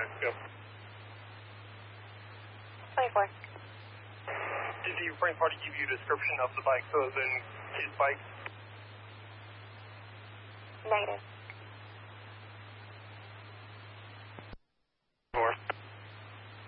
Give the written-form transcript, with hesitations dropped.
Go. 24. Did the Ukraine party give you a description of the bike other than his bike? Negative.